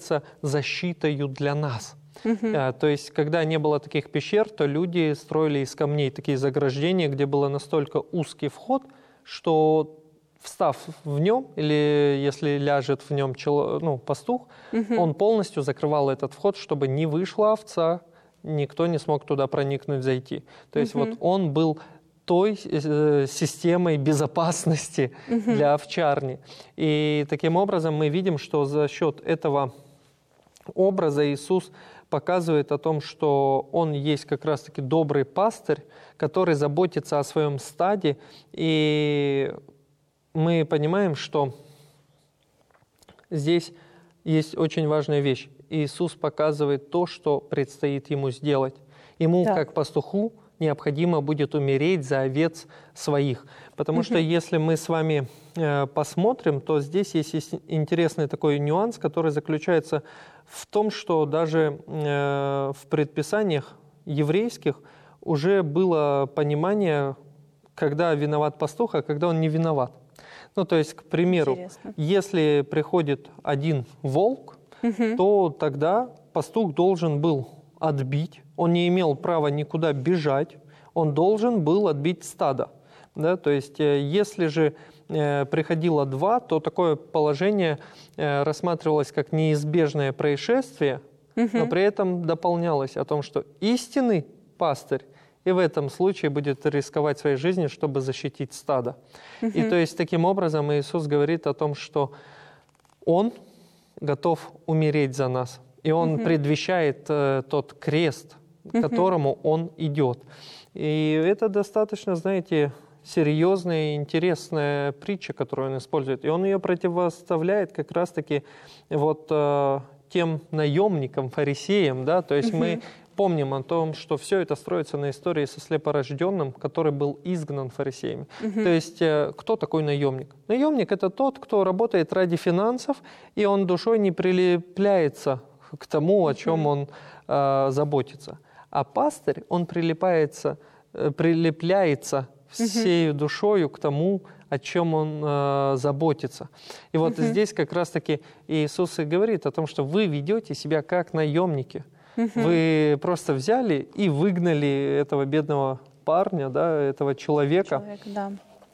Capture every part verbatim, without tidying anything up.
является защитой для нас. Мгм. То есть, когда не было таких пещер, то люди строили из камней такие заграждения, где был настолько узкий вход, что, встав в нем, или если ляжет в нем чело- ну, пастух, Мгм. он полностью закрывал этот вход, чтобы не вышла овца, никто не смог туда проникнуть, зайти. То есть Мгм. вот он был той э, системой безопасности Мгм. для овчарни. И таким образом мы видим, что за счет этого образа Иисус показывает о том, что Он есть как раз-таки добрый пастырь, который заботится о своем стаде. И мы понимаем, что здесь есть очень важная вещь. Иисус показывает то, что предстоит Ему сделать. Ему, Так. как пастуху, необходимо будет умереть за овец своих. Потому что если мы с вами э, посмотрим, то здесь есть, есть интересный такой нюанс, который заключается в том, что даже э, в предписаниях еврейских уже было понимание, когда виноват пастух, а когда он не виноват. Ну, то есть, к примеру, Интересно. если приходит один волк, Мгм. то тогда пастух должен был отбить, он не имел права никуда бежать, он должен был отбить стадо. Да? То есть, э, если же э, приходило два, то такое положение э, рассматривалось как неизбежное происшествие, но при этом дополнялось о том, что истинный пастырь и в этом случае будет рисковать своей жизнью, чтобы защитить стадо. И то есть, таким образом Иисус говорит о том, что Он готов умереть за нас. И Он Мгм. предвещает э, тот крест, к которому Он идет. И это достаточно, знаете, серьезная и интересная притча, которую Он использует. И Он ее противоставляет как раз-таки вот э, тем наемникам, фарисеям. Да? То есть мы помним о том, что все это строится на истории со слепорожденным, который был изгнан фарисеями. То есть э, кто такой наемник? Наемник – это тот, кто работает ради финансов, и он душой не прилепляется к тому, о чем он э, заботится. А пастырь, он прилипается, э, прилепляется всею душою к тому, о чем он э, заботится. И вот здесь как раз-таки Иисус и говорит о том, что вы ведете себя как наемники. Вы просто взяли и выгнали этого бедного парня, да, этого человека. Человек, да.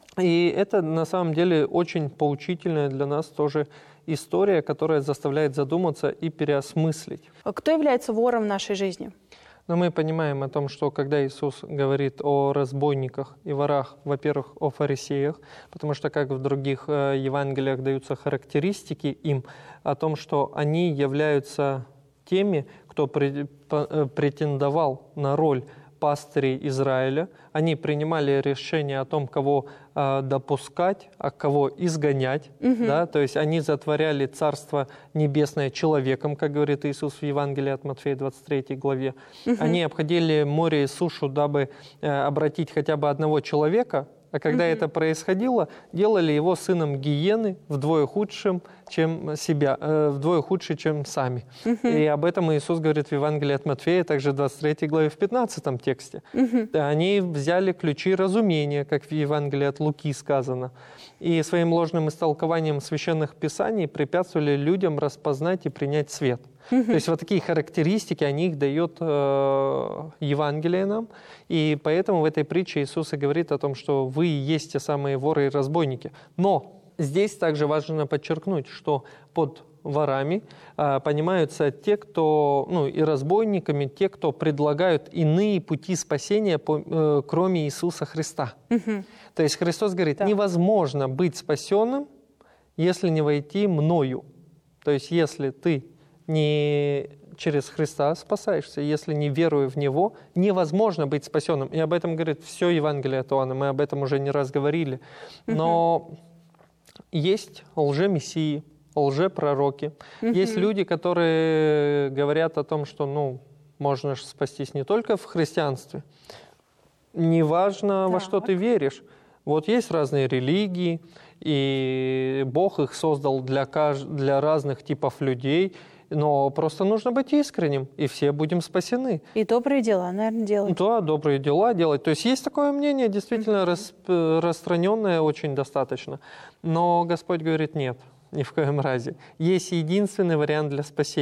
И это на самом деле очень поучительная для нас тоже история, которая заставляет задуматься и переосмыслить. Кто является вором в нашей жизни? Но мы понимаем о том, что когда Иисус говорит о разбойниках и ворах, во-первых, о фарисеях, потому что, как в других э, Евангелиях даются характеристики им, о том, что они являются теми, кто пре- по- э, претендовал на роль пастырей Израиля. Они принимали решение о том, кого э, допускать, а кого изгонять. Да? То есть они затворяли Царство Небесное человеком, как говорит Иисус в Евангелии от Матфея двадцать третьей главе. Они обходили море и сушу, дабы э, обратить хотя бы одного человека, а когда это происходило, делали его сыном гиены, вдвое худшим, чем себя, э, вдвое худше, чем сами. И об этом Иисус говорит в Евангелии от Матфея, также в двадцать третьей главе, в пятнадцатом тексте. Да, они взяли ключи разумения, как в Евангелии от Луки сказано, и своим ложным истолкованием священных писаний препятствовали людям распознать и принять свет. То есть вот такие характеристики, они их дает э, Евангелие нам. И поэтому в этой притче Иисус и говорит о том, что вы и есть те самые воры и разбойники. Но здесь также важно подчеркнуть, что под ворами э, понимаются те, кто, ну и разбойниками, те, кто предлагают иные пути спасения, по, э, кроме Иисуса Христа. То есть Христос говорит, Да. невозможно быть спасенным, если не войти мною. То есть если ты не через Христа спасаешься, если не веруя в Него, невозможно быть спасенным. И об этом говорит все Евангелие от Иоанна, мы об этом уже не раз говорили. Но есть лжемессии, лжепророки, есть люди, которые говорят о том, что ну, можно же спастись не только в христианстве, неважно, во что Так. ты веришь. Вот есть разные религии, и Бог их создал для, кажд... для разных типов людей, но просто нужно быть искренним, и все будем спасены. И добрые дела, наверное, делать. Да, добрые дела делать. То есть есть такое мнение, действительно расп- распространенное очень достаточно. Но Господь говорит, нет, ни в коем разе. Есть единственный вариант для спасения.